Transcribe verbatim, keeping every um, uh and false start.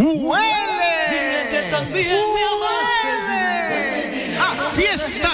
¡Huele! Dile que también me amaste. ¡A fiesta!